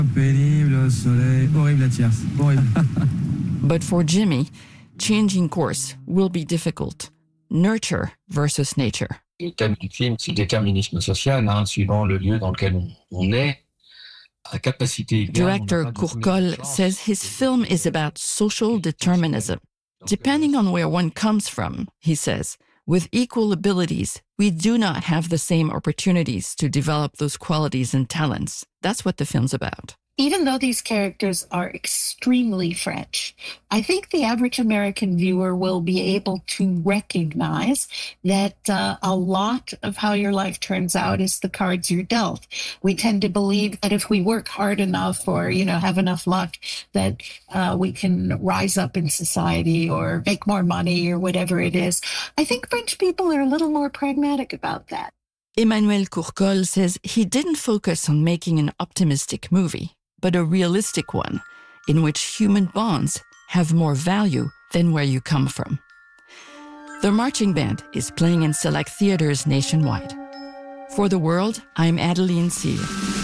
Pénible, soleil, horrible la tierce, horrible. But for Jimmy, changing course will be difficult. Nurture versus nature. Le thème du film, c'est le déterminisme social, suivant le lieu dans lequel on est. Director Kurkol says his film is about social determinism. Depending on where one comes from, he says, with equal abilities, we do not have the same opportunities to develop those qualities and talents. That's what the film's about. Even though these characters are extremely French, I think the average American viewer will be able to recognize that a lot of how your life turns out is the cards you're dealt. We tend to believe that if we work hard enough or, have enough luck, that we can rise up in society or make more money or whatever it is. I think French people are a little more pragmatic about that. Emmanuel Kurkol says he didn't focus on making an optimistic movie, but a realistic one in which human bonds have more value than where you come from. The marching band is playing in select theaters nationwide. For The World, I'm Adeline Seale.